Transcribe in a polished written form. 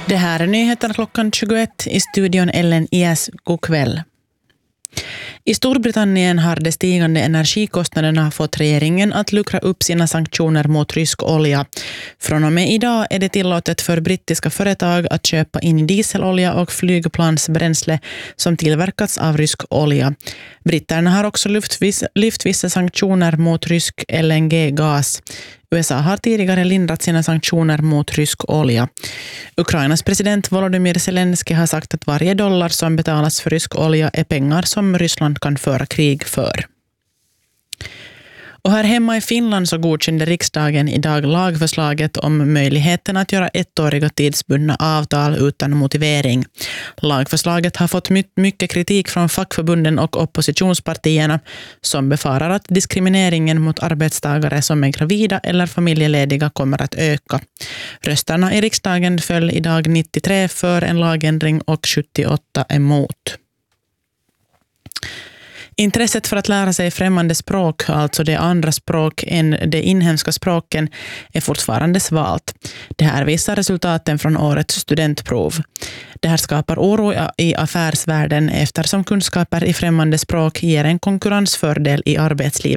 Det här är nyheterna klockan 21 i studion Ellen Ias. God kväll. I Storbritannien har de stigande energikostnaderna fått regeringen att luckra upp sina sanktioner mot rysk olja. Från och med idag är det tillåtet för brittiska företag att köpa in dieselolja och flygplansbränsle som tillverkats av rysk olja. Britterna har också lyft vissa sanktioner mot rysk LNG-gas. USA har tidigare lindrat sina sanktioner mot rysk olja. Ukrainas president Volodymyr Zelensky har sagt att varje dollar som betalas för rysk olja är pengar som Ryssland kan föra krig för. Och här hemma i Finland så godkände riksdagen idag lagförslaget om möjligheten att göra ettåriga tidsbundna avtal utan motivering. Lagförslaget har fått mycket kritik från fackförbunden och oppositionspartierna som befarar att diskrimineringen mot arbetstagare som är gravida eller familjelediga kommer att öka. Rösterna i riksdagen föll idag 93 för en lagändring och 78 emot. Intresset för att lära sig främmande språk, alltså det andra språk än de inhemska språken, är fortfarande svalt. Det här visar resultaten från årets studentprov. Det här skapar oro i affärsvärlden eftersom kunskaper i främmande språk ger en konkurrensfördel i arbetslivet.